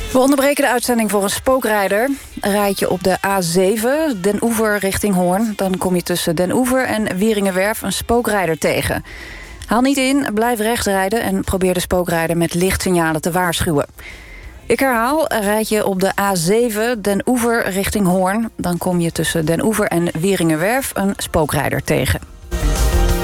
We onderbreken de uitzending voor een spookrijder. Rijd je op de A7, Den Oever richting Hoorn... dan kom je tussen Den Oever en Wieringenwerf een spookrijder tegen. Haal niet in, blijf rechts rijden... en probeer de spookrijder met lichtsignalen te waarschuwen. Ik herhaal, rijd je op de A7, Den Oever richting Hoorn... dan kom je tussen Den Oever en Wieringenwerf een spookrijder tegen.